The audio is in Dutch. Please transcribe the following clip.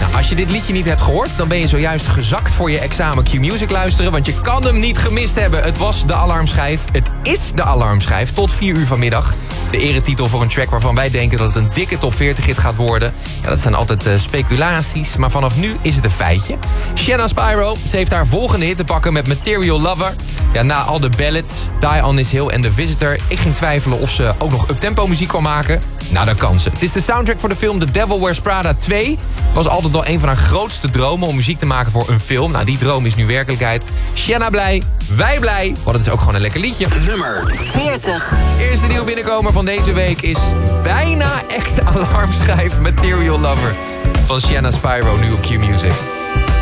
Nou, als je dit liedje niet hebt gehoord, dan ben je zojuist gezakt voor je examen Q-Music luisteren. Want je kan hem niet gemist hebben. Het was de alarmschijf. Het is de alarmschijf tot 4 uur vanmiddag. De eretitel voor een track waarvan wij denken dat het een dikke top 40 hit gaat worden. Ja, dat zijn altijd speculaties, maar vanaf nu is het een feitje. Shanna Spyro, ze heeft haar volgende hit te pakken met Material Lover. Ja, na al de ballads, Die On This Hill en The Visitor. Ik ging twijfelen of ze ook nog uptempo muziek kon maken. Nou, dat kan ze. Het is de soundtrack voor de film The Devil Wears Prada 2. Was altijd al een van haar grootste dromen om muziek te maken voor een film. Nou, die droom is nu werkelijkheid. Shanna blij, wij blij, want het is ook gewoon een lekker liedje. Nummer 40. Eerste nieuw binnenkomer van deze week is bijna ex-alarmschijf Material Lover van Shanna Spyro, nu op Q-Music.